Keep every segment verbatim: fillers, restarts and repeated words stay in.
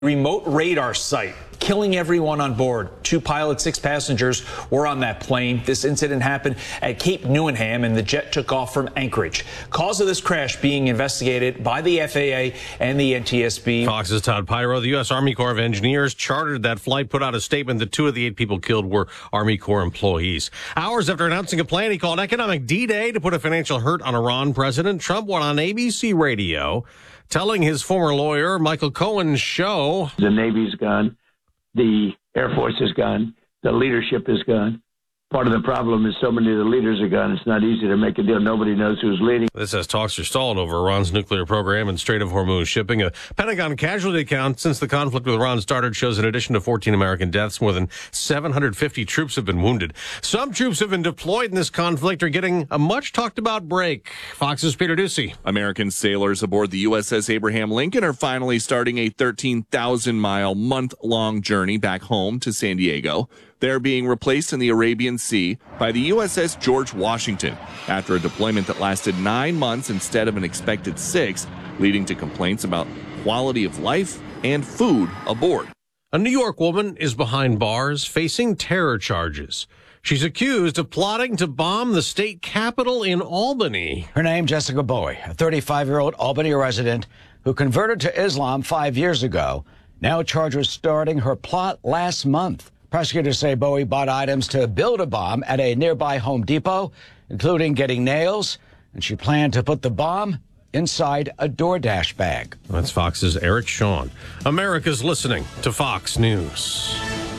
Remote radar site, killing everyone on board. Two pilots, six passengers were on that plane. This incident happened at Cape Newenham, and the jet took off from Anchorage. Cause of this crash being investigated by the F A A and the N T S B. Fox's Todd Pyro. The U S Army Corps of Engineers chartered that flight, put out a statement that two of the eight people killed were Army Corps employees. Hours after announcing a plan he called Economic D-Day to put a financial hurt on Iran, President Trump went on A B C Radio telling his former lawyer, Michael Cohen's show, the Navy's gone, the Air Force is gone, the leadership is gone. Part of the problem is so many of the leaders are gone, it's not easy to make a deal. Nobody knows who's leading. This as talks are stalled over Iran's nuclear program and Strait of Hormuz shipping. A Pentagon casualty count since the conflict with Iran started shows in addition to fourteen American deaths, more than seven hundred fifty troops have been wounded. Some troops have been deployed in this conflict are getting a much talked about break. Fox's Peter Ducey. American sailors aboard the U S S Abraham Lincoln are finally starting a thirteen thousand mile month-long journey back home to San Diego. They're being replaced in the Arabian Sea by the U S S George Washington after a deployment that lasted nine months instead of an expected six, leading to complaints about quality of life and food aboard. A New York woman is behind bars facing terror charges. She's accused of plotting to bomb the state capitol in Albany. Her name, Jessica Bowie, a thirty-five-year-old Albany resident who converted to Islam five years ago, now charged with starting her plot last month. Prosecutors say Bowie bought items to build a bomb at a nearby Home Depot, including getting nails, and she planned to put the bomb inside a DoorDash bag. That's Fox's Eric Shawn. America's listening to Fox News.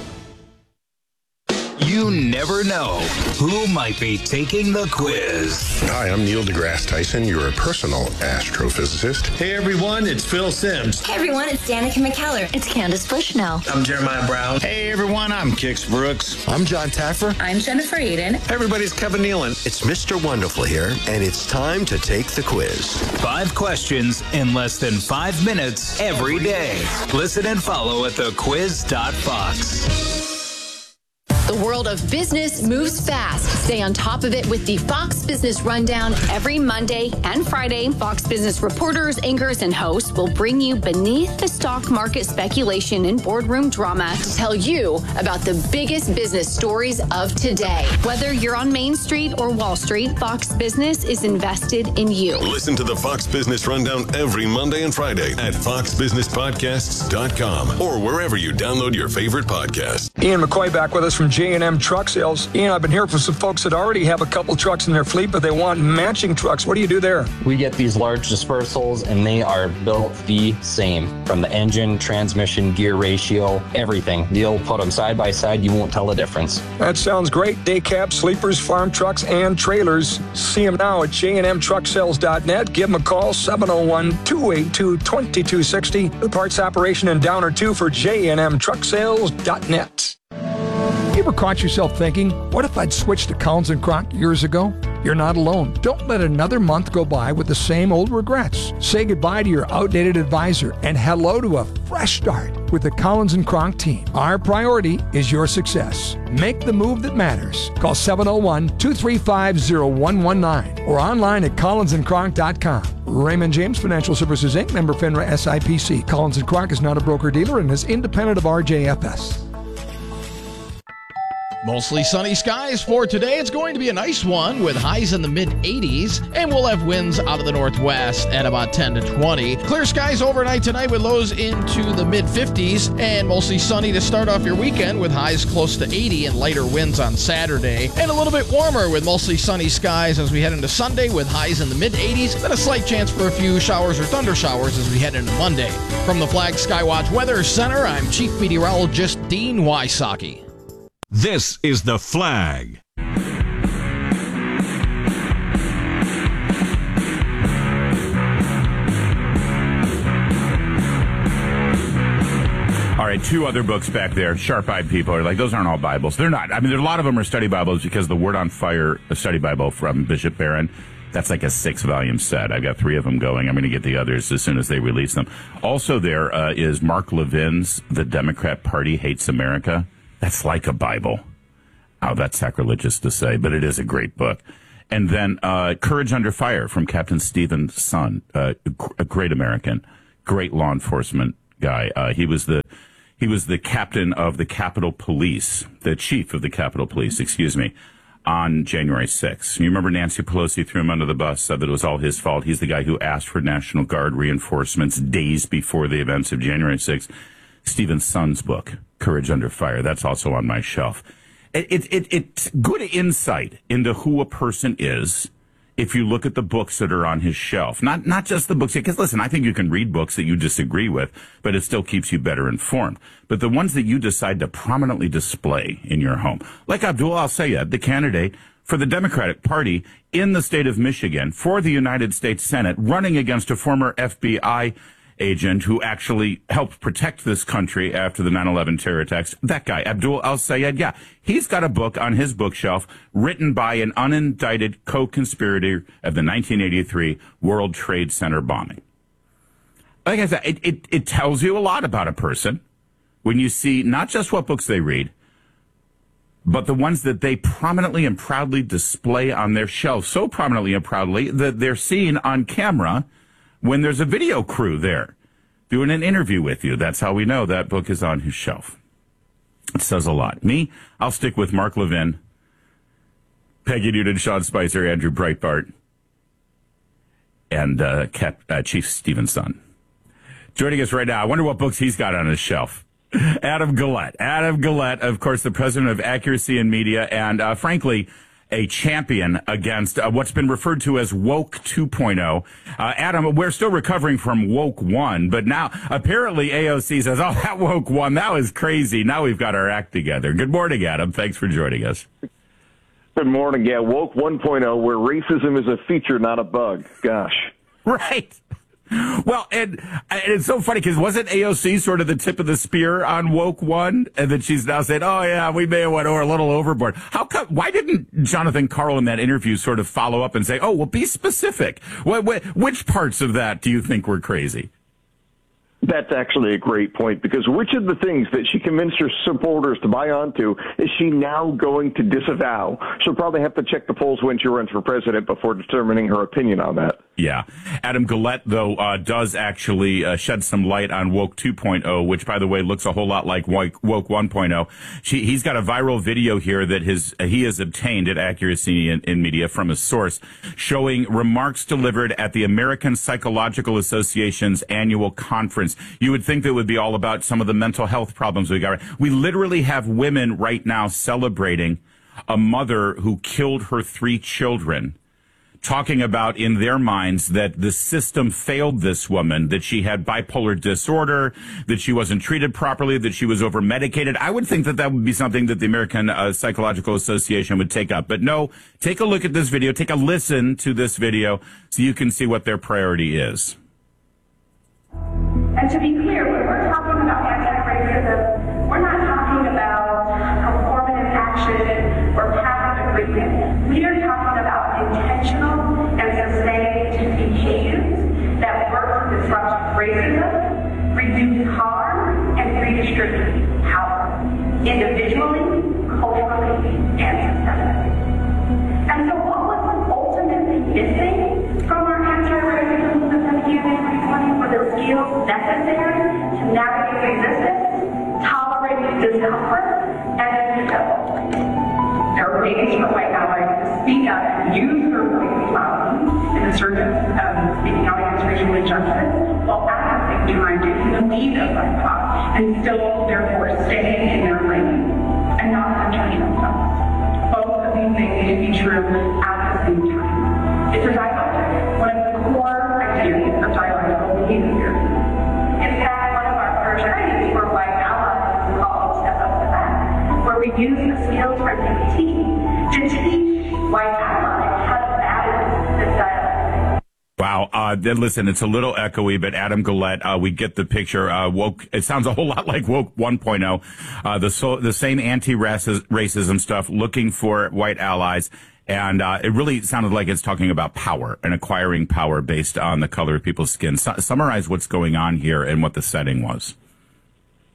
You never know who might be taking the quiz. Hi, I'm Neil deGrasse Tyson, your personal astrophysicist. Hey everyone, it's Phil Simms. Hey everyone, it's Danica McKellar. It's Candace Bushnell. I'm Jeremiah Brown. Hey everyone, I'm Kix Brooks. I'm John Taffer. I'm Jennifer Aiden. Hey everybody, it's Kevin Nealon. It's Mister Wonderful here, and it's time to take the quiz. Five questions in less than five minutes every day. Listen and follow at the quiz dot fox. The world of business moves fast. Stay on top of it with the Fox Business Rundown every Monday and Friday. Fox Business reporters, anchors, and hosts will bring you beneath the stock market speculation and boardroom drama to tell you about the biggest business stories of today. Whether you're on Main Street or Wall Street, Fox Business is invested in you. Listen to the Fox Business Rundown every Monday and Friday at fox business podcasts dot com or wherever you download your favorite podcast. Ian McCoy back with us from J and M Truck Sales. Ian, I've been hearing from some folks that already have a couple trucks in their fleet, but they want matching trucks. What do you do there? We get these large dispersals, and they are built the same from the engine, transmission, gear ratio, everything. You'll put them side by side, you won't tell the difference. That sounds great. Day cab, sleepers, farm trucks, and trailers. See them now at j and m truck sales dot net. Give them a call, seven oh one, two eight two, two two six oh. The parts operation in Downer two for j and m truck sales dot net. You ever caught yourself thinking, what if I'd switched to Collins and Cronk years ago? You're not alone. Don't let another month go by with the same old regrets. Say goodbye to your outdated advisor and hello to a fresh start with the Collins and Cronk team. Our priority is your success. Make the move that matters. Call seven oh one, two three five, oh one one nine or online at collins and cronk dot com. Raymond James Financial Services, Incorporated, member FINRA S I P C. Collins and Cronk is not a broker-dealer and is independent of R J F S. Mostly sunny skies for today. It's going to be a nice one with highs in the mid eighties, and we'll have winds out of the northwest at about ten to twenty. Clear skies overnight tonight with lows into the mid fifties, and mostly sunny to start off your weekend with highs close to eighty and lighter winds on Saturday. And a little bit warmer with mostly sunny skies as we head into Sunday with highs in the mid eighties, then a slight chance for a few showers or thunder showers as we head into Monday. From the Flag Skywatch Weather Center, I'm Chief Meteorologist Dean Wysocki. This is The Flag. All right, two other books back there. Sharp-eyed people are like, those aren't all Bibles. They're not. I mean, there, a lot of them are study Bibles because the Word on Fire, a study Bible from Bishop Barron, that's like a six-volume set. I've got three of them going. I'm going to get the others as soon as they release them. Also there uh, is Mark Levin's The Democrat Party Hates America. That's like a Bible. Oh, that's sacrilegious to say, but it is a great book. And then uh, Courage Under Fire from Captain Stephen Son, uh, a great American, great law enforcement guy. Uh, he was the he was the captain of the Capitol Police, the chief of the Capitol Police, excuse me, on January sixth. You remember Nancy Pelosi threw him under the bus, said that it was all his fault. He's the guy who asked for National Guard reinforcements days before the events of January sixth. Stephen Sun's book, Courage Under Fire, that's also on my shelf. It, it, it, it's good insight into who a person is if you look at the books that are on his shelf. Not not just the books, because listen, I think you can read books that you disagree with, but it still keeps you better informed. But the ones that you decide to prominently display in your home, like Abdul Al-Sayed, the candidate for the Democratic Party in the state of Michigan for the United States Senate, running against a former F B I agent who actually helped protect this country after the nine eleven terror attacks. That guy, Abdul Al-Sayed, yeah, he's got a book on his bookshelf written by an unindicted co-conspirator of the nineteen eighty-three World Trade Center bombing. Like I said, it, it, it tells you a lot about a person when you see not just what books they read, but the ones that they prominently and proudly display on their shelf, so prominently and proudly that they're seen on camera when there's a video crew there doing an interview with you. That's how we know that book is on his shelf. It says a lot. Me, I'll stick with Mark Levin, Peggy Newton, Sean Spicer, Andrew Breitbart, and uh, Cap, uh, Chief Stephen Sun. Joining us right now, I wonder what books he's got on his shelf. Adam Guillette. Adam Guillette, of course, the president of Accuracy in Media, and uh, frankly, a champion against uh, what's been referred to as Woke two point oh. Uh, Adam, we're still recovering from Woke one, but now apparently A O C says, oh, that Woke one, that was crazy. Now we've got our act together. Good morning, Adam. Thanks for joining us. Good morning. Yeah, Woke one point oh, where racism is a feature, not a bug. Gosh. Right. Well, and, and it's so funny because wasn't A O C sort of the tip of the spear on Woke one? And then she's now saying, oh, yeah, we may have went a little overboard. How come? Why didn't Jonathan Karl in that interview sort of follow up and say, oh, well, be specific? What, what, which parts of that do you think were crazy? That's actually a great point, because which of the things that she convinced her supporters to buy onto is she now going to disavow? She'll probably have to check the polls when she runs for president before determining her opinion on that. Yeah. Adam Guillette, though, uh, does actually uh, shed some light on Woke two point oh, which, by the way, looks a whole lot like Woke one point oh. She, he's got a viral video here that his, uh, he has obtained at Accuracy in, in Media from a source showing remarks delivered at the American Psychological Association's annual conference. You would think that it would be all about some of the mental health problems we got. We literally have women right now celebrating a mother who killed her three children, talking about in their minds that the system failed this woman, that she had bipolar disorder, that she wasn't treated properly, that she was over-medicated. I would think that that would be something that the American uh, Psychological Association would take up. But no, take a look at this video, take a listen to this video so you can see what their priority is. And to be clear, when we're talking about anti-racism, we're not talking about performative action or passive agreement. We are talking about intentional and sustained behaviors that work to disrupt racism, reduce harm, and redistribute power, individually, culturally, and systemically. And so what was ultimately missing from our anti-racism movement in twenty twenty were the skills necessary to navigate resistance, tolerate discomfort, and rebel. There are ways for white allies to speak up and use their voice loudly in the service of speaking out against racial injustice, while at the same time taking the lead of Black Bloc and still, therefore, staying in their lane and not centering themselves. Both of these things need to be true at the same time. It's a dialogue. One of the core ideas of dialectical behavior is that one of our first trainings for white allies is called Step Up to That, where we use the skills from D P T to teach white allies how to balance this dialogue. Wow. Uh, then listen, it's a little echoey, but Adam Guillette, uh, we get the picture. Uh, woke. It sounds a whole lot like Woke one point oh. Uh, the so, the same anti-racism stuff, looking for white allies. And uh, it really sounded like it's talking about power and acquiring power based on the color of people's skin. Su- summarize what's going on here and what the setting was.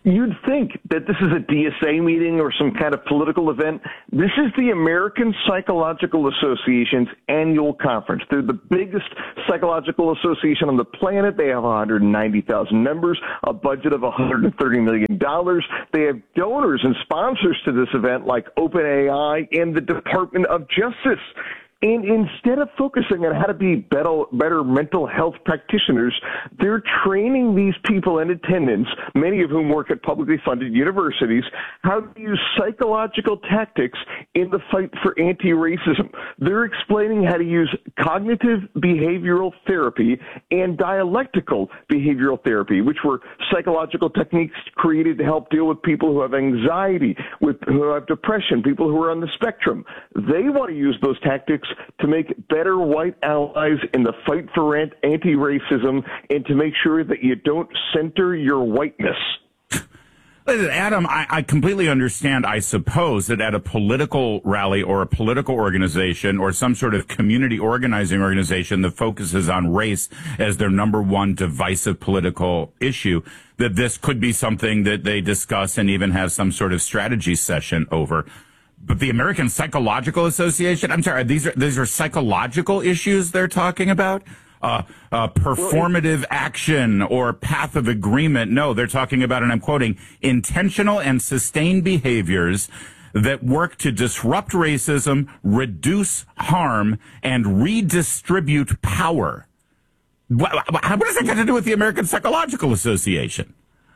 You'd think that this is a D S A meeting or some kind of political event. This is the American Psychological Association's annual conference. They're the biggest psychological association on the planet. They have one hundred ninety thousand members, a budget of one hundred thirty million dollars. They have donors and sponsors to this event like OpenAI and the Department of Justice. And instead of focusing on how to be better, better mental health practitioners, they're training these people in attendance, many of whom work at publicly funded universities, how to use psychological tactics in the fight for anti-racism. They're explaining how to use cognitive behavioral therapy and dialectical behavioral therapy, which were psychological techniques created to help deal with people who have anxiety, with who have depression, people who are on the spectrum. They want to use those tactics to make better white allies in the fight for anti-racism and to make sure that you don't center your whiteness. Listen, Adam, I, I completely understand, I suppose, that at a political rally or a political organization or some sort of community organizing organization that focuses on race as their number one divisive political issue, that this could be something that they discuss and even have some sort of strategy session over. But the American Psychological Association, I'm sorry, these are these are psychological issues they're talking about? Uh, uh, performative action or path of agreement. No, they're talking about, and I'm quoting, intentional and sustained behaviors that work to disrupt racism, reduce harm, and redistribute power. What, what does that got to do with the American Psychological Association?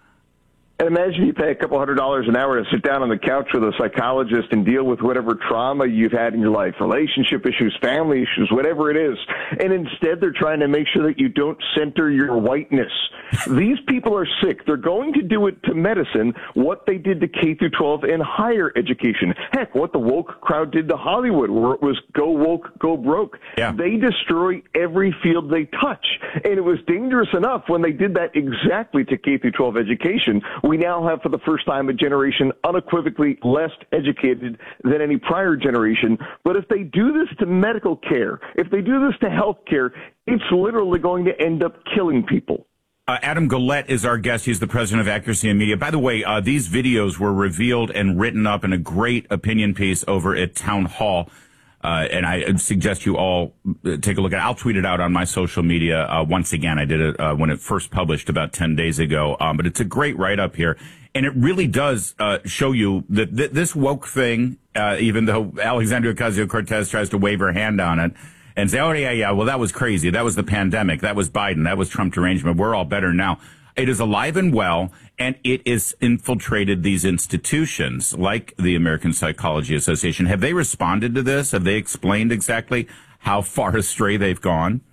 And imagine you pay a couple hundred dollars an hour to sit down on the couch with a psychologist and deal with whatever trauma you've had in your life, relationship issues, family issues, whatever it is. And instead, they're trying to make sure that you don't center your whiteness. These people are sick. They're going to do it to medicine what they did to K through twelve and higher education. Heck, what the woke crowd did to Hollywood, where it was go woke, go broke. Yeah. They destroy every field they touch. And it was dangerous enough when they did that exactly to K through twelve education. We now have, for the first time, a generation unequivocally less educated than any prior generation. But if they do this to medical care, if they do this to health care, it's literally going to end up killing people. Uh, Adam Guillette is our guest. He's the president of Accuracy in Media. By the way, uh, these videos were revealed and written up in a great opinion piece over at Town Hall. Uh, and I suggest you all take a look at it. I'll tweet it out on my social media. Uh, once again, I did it uh, when it first published about ten days ago. Um, but it's a great write-up here. And it really does uh, show you that th- this woke thing, uh, even though Alexandria Ocasio-Cortez tries to wave her hand on it and say, oh, yeah, yeah, well, that was crazy. That was the pandemic. That was Biden. That was Trump derangement. We're all better now. It is alive and well, and it has infiltrated these institutions like the American Psychology Association. Have they responded to this? Have they explained exactly how far astray they've gone?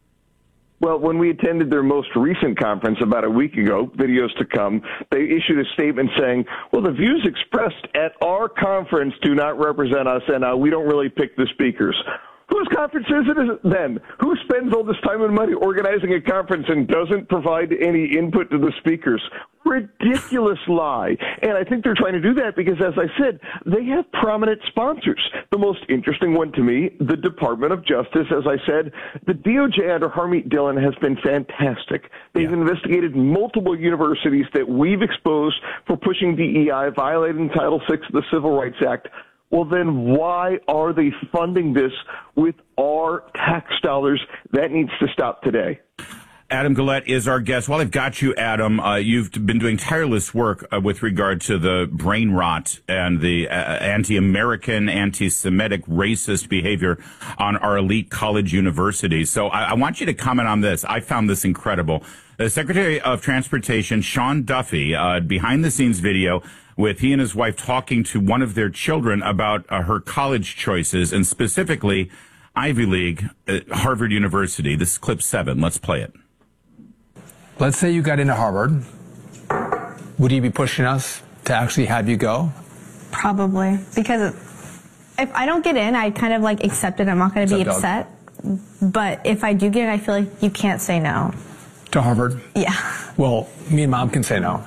Well, when we attended their most recent conference about a week ago, videos to come, they issued a statement saying, well, the views expressed at our conference do not represent us, and uh, we don't really pick the speakers. Whose conference is it then? Who spends all this time and money organizing a conference and doesn't provide any input to the speakers? Ridiculous lie. And I think they're trying to do that because, as I said, they have prominent sponsors. The most interesting one to me, the Department of Justice. As I said, the D O J under Harmeet Dillon has been fantastic. They've yeah. investigated multiple universities that we've exposed for pushing D E I, violating Title six of the Civil Rights Act. Well, then why are they funding this with our tax dollars? That needs to stop today. Adam Guillette is our guest. While I've got you, Adam, uh, you've been doing tireless work uh, with regard to the brain rot and the uh, anti-American, anti-Semitic, racist behavior on our elite college universities. So I, I want you to comment on this. I found this incredible. The Secretary of Transportation, Sean Duffy, uh, behind-the-scenes video with he and his wife talking to one of their children about uh, her college choices, and specifically Ivy League at Harvard University. This is clip seven. Let's play it. Let's say you got into Harvard. Would you be pushing us to actually have you go? Probably. Because if I don't get in, I kind of like accept it. I'm not going to be upset. But if I do get in, I feel like you can't say no. To Harvard? Yeah. Well, me and Mom can say no.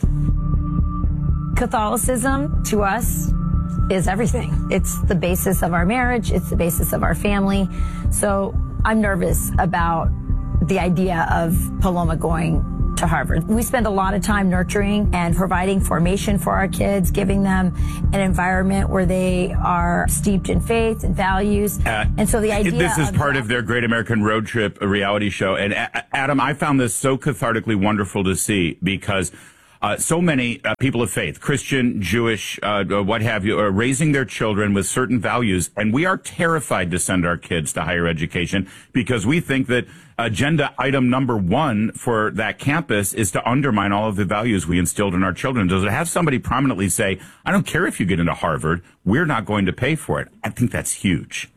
Catholicism, to us, is everything. It's the basis of our marriage. It's the basis of our family. So I'm nervous about the idea of Paloma going to Harvard. We spend a lot of time nurturing and providing formation for our kids, giving them an environment where they are steeped in faith and values. Uh, and so the idea This is of part of their Great American Road Trip, a reality show. And a- Adam, I found this so cathartically wonderful to see because Uh, so many uh, people of faith, Christian, Jewish, uh, what have you, are raising their children with certain values, and we are terrified to send our kids to higher education because we think that agenda item number one for that campus is to undermine all of the values we instilled in our children. Does it have somebody prominently say, I don't care if you get into Harvard, we're not going to pay for it? I think that's huge.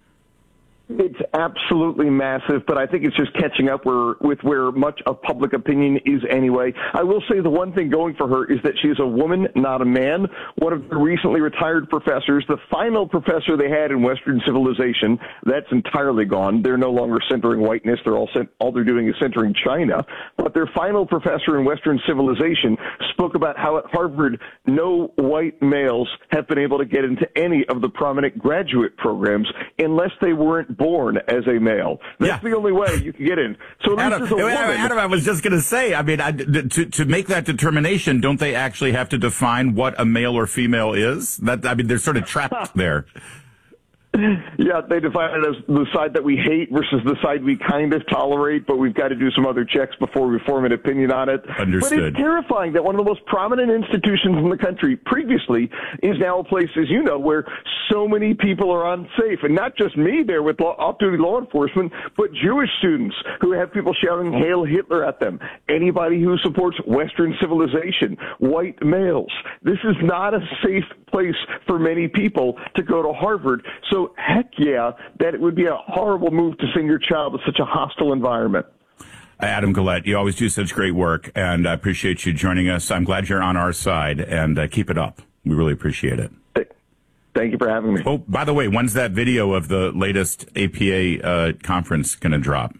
It's absolutely massive, but I think it's just catching up where, with where much of public opinion is anyway. I will say the one thing going for her is that she is a woman, not a man. One of the recently retired professors, the final professor they had in Western civilization, that's entirely gone. They're no longer centering whiteness. They're all cent- all they're doing is centering China. But their final professor in Western civilization spoke about how at Harvard, no white males have been able to get into any of the prominent graduate programs unless they weren't born as a male. That's yeah. the only way you can get in. So at Adam, least as a woman, Adam, I was just going to say, I mean, I, to, to make that determination, don't they actually have to define what a male or female is? That I mean, they're sort of trapped there. Yeah, they define it as the side that we hate versus the side we kind of tolerate, but we've got to do some other checks before we form an opinion on it. Understood. But it's terrifying that one of the most prominent institutions in the country previously is now a place, as you know, where so many people are unsafe. And not just me there with law, off-duty law enforcement, but Jewish students who have people shouting Hail Hitler at them. Anybody who supports Western civilization, white males. This is not a safe place for many people to go to Harvard. So heck yeah, that it would be a horrible move to send your child to such a hostile environment. Adam Gullette, you always do such great work, and I appreciate you joining us. I'm glad you're on our side, and uh, keep it up. We really appreciate it. Thank you for having me. Oh, by the way, when's that video of the latest A P A uh, conference going to drop?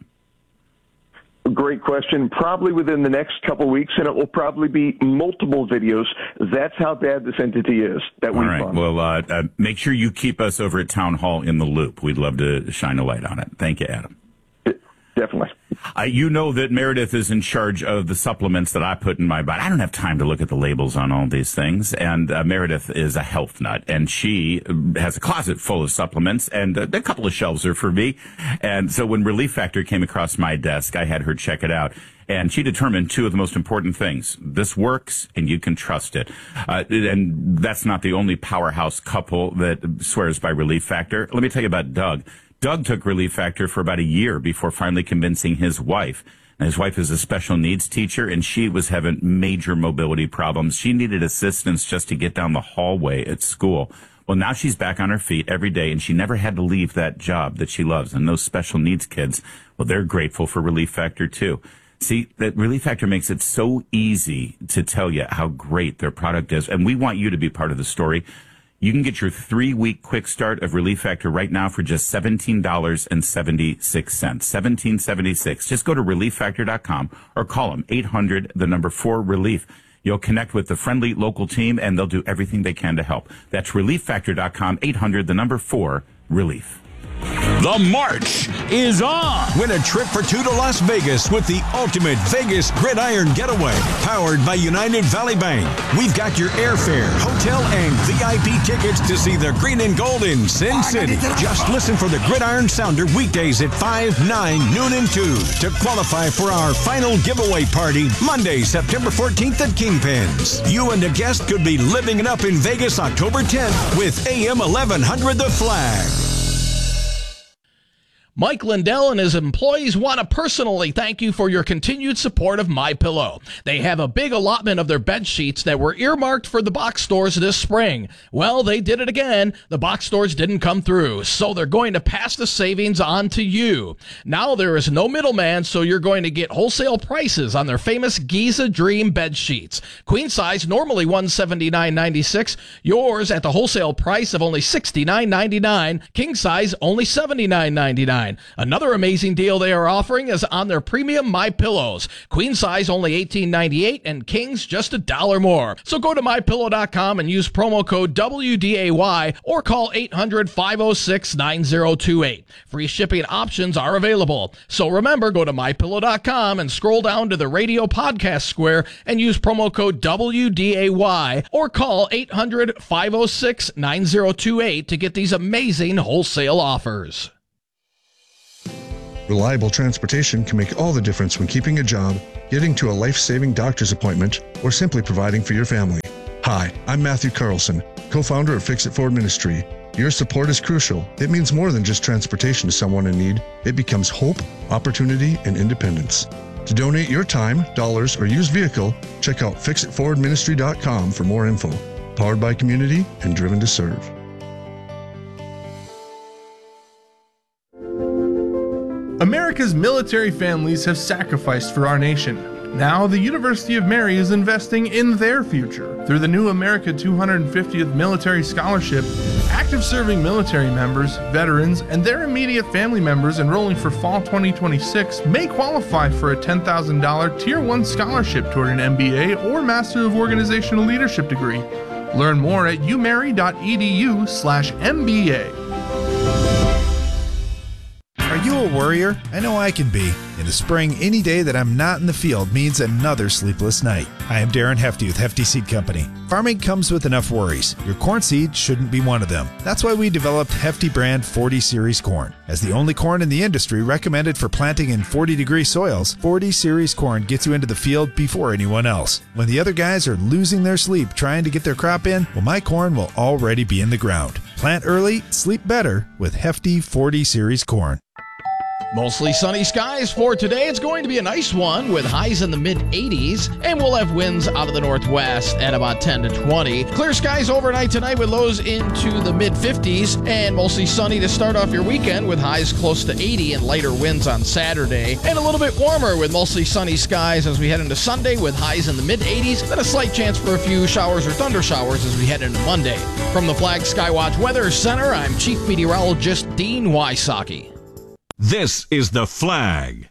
Great question. Probably within the next couple of weeks, and it will probably be multiple videos. That's how bad this entity is that we All right. fund. Well, uh, uh, make sure you keep us over at Town Hall in the loop. We'd love to shine a light on it. Thank you, Adam. Definitely. Uh, you know that Meredith is in charge of the supplements that I put in my body. I don't have time to look at the labels on all these things. And uh, Meredith is a health nut, and she has a closet full of supplements, and uh, a couple of shelves are for me. And so when Relief Factor came across my desk, I had her check it out. And she determined two of the most important things. This works, and you can trust it. Uh, and that's not the only powerhouse couple that swears by Relief Factor. Let me tell you about Doug. Doug took Relief Factor for about a year before finally convincing his wife. Now, his wife is a special needs teacher, and she was having major mobility problems. She needed assistance just to get down the hallway at school. Well, now she's back on her feet every day, and she never had to leave that job that she loves. And those special needs kids, well, they're grateful for Relief Factor, too. See, that Relief Factor makes it so easy to tell you how great their product is, and we want you to be part of the story. You can get your three-week quick start of Relief Factor right now for just seventeen dollars and seventy-six cents. seventeen seventy-six. Just go to relief factor dot com or call them eight hundred, the number four, relief. You'll connect with the friendly local team, and they'll do everything they can to help. That's relief factor dot com, eight hundred, the number four, relief. The march is on. Win a trip for two to Las Vegas with the ultimate Vegas Gridiron Getaway, powered by United Valley Bank. We've got your airfare, hotel, and V I P tickets to see the green and gold in Sin City. Just listen for the Gridiron Sounder weekdays at five, nine, noon, and two to qualify for our final giveaway party Monday, September fourteenth at Kingpins. You and a guest could be living it up in Vegas October tenth with A M eleven hundred The Flag. Mike Lindell and his employees want to personally thank you for your continued support of MyPillow. They have a big allotment of their bed sheets that were earmarked for the box stores this spring. Well, they did it again. The box stores didn't come through, so they're going to pass the savings on to you. Now there is no middleman, so you're going to get wholesale prices on their famous Giza Dream bed sheets. Queen size, normally one hundred seventy-nine ninety-six. Yours at the wholesale price of only sixty-nine ninety-nine. King size, only seventy-nine ninety-nine. nine. Another amazing deal they are offering is on their premium My Pillows. Queen size only eighteen ninety-eight and kings just a dollar more. So go to my pillow dot com and use promo code W D A Y or call eight hundred, five oh six, nine oh two eight. Free shipping options are available. So remember, go to my pillow dot com and scroll down to the radio podcast square and use promo code W D A Y or call eight hundred, five oh six, nine oh two eight to get these amazing wholesale offers. Reliable transportation can make all the difference when keeping a job, getting to a life-saving doctor's appointment, or simply providing for your family. Hi, I'm Matthew Carlson, co-founder of Fix It Forward Ministry. Your support is crucial. It means more than just transportation to someone in need. It becomes hope, opportunity, and independence. To donate your time, dollars, or used vehicle, check out fix it forward ministry dot com for more info. Powered by community and driven to serve. America's military families have sacrificed for our nation. Now, the University of Mary is investing in their future. Through the new America two hundred fiftieth Military Scholarship, active serving military members, veterans, and their immediate family members enrolling for fall twenty twenty-six may qualify for a ten thousand dollars Tier one scholarship toward an M B A or Master of Organizational Leadership degree. Learn more at u mary dot e d u slash M B A. Are you a worrier? I know I can be. In the spring, any day that I'm not in the field means another sleepless night. I am Darren Hefty with Hefty Seed Company. Farming comes with enough worries. Your corn seed shouldn't be one of them. That's why we developed Hefty brand forty series corn. As the only corn in the industry recommended for planting in forty degree soils, forty series corn gets you into the field before anyone else. When the other guys are losing their sleep trying to get their crop in, well, my corn will already be in the ground. Plant early, sleep better with Hefty forty series corn. Mostly sunny skies for today. It's going to be a nice one with highs in the mid eighties, and we'll have winds out of the northwest at about ten to twenty. Clear skies overnight tonight with lows into the mid fifties, and mostly sunny to start off your weekend with highs close to eighty and lighter winds on Saturday. And a little bit warmer with mostly sunny skies as we head into Sunday with highs in the mid eighties, then a slight chance for a few showers or thunder showers as we head into Monday. From the Flag Skywatch Weather Center, I'm Chief Meteorologist Dean Wysocki. This is The Flag.